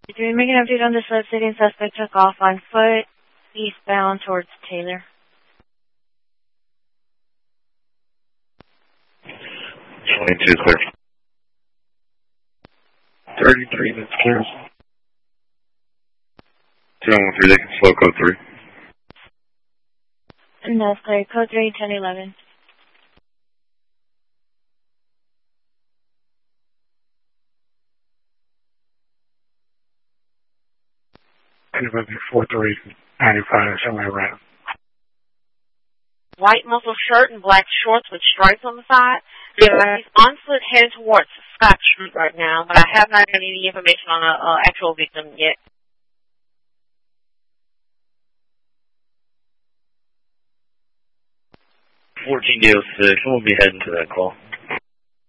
Did we make an update on the subsitting suspect took off on foot, eastbound towards Taylor? 22 clear. 33 minutes clear. 213, they can slow code 3. And that's clear. Code 3, 1011. Anybody 4395, somewhere around. White muffled shirt and black shorts with stripes on the side. Yeah, he's on foot headed towards Scott Street right now, but I have not got any information on an actual victim yet. 14 DO6, we'll be heading to that call.